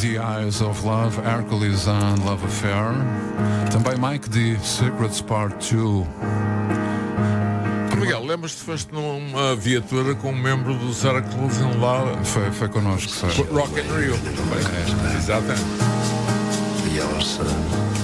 The Eyes of Love, Hercules and Love Affair. Também Mike D, Secrets Part 2. Miguel, lembras-te que foste numa viatura com um membro dos Hercules in Love? Foi connosco, foi. Rock in Rio. Exatamente. The yellow sun.